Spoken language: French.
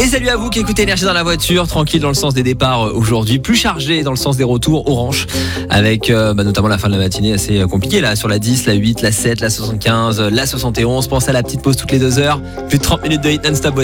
Et salut à vous qui écoutez Énergie dans la voiture, tranquille dans le sens des départs aujourd'hui, plus chargé dans le sens des retours orange, avec notamment la fin de la matinée assez compliquée là, sur la 10, la 8, la 7, la 75, la 71. Pensez à la petite pause toutes les 2 heures, plus de 30 minutes de hit non-stop.